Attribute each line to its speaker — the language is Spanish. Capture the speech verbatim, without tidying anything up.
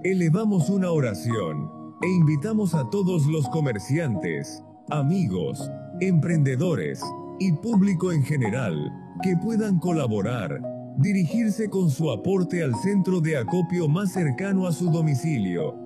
Speaker 1: elevamos una oración e invitamos a todos los comerciantes, amigos, emprendedores y público en general que puedan colaborar, dirigirse con su aporte al centro de acopio más cercano a su domicilio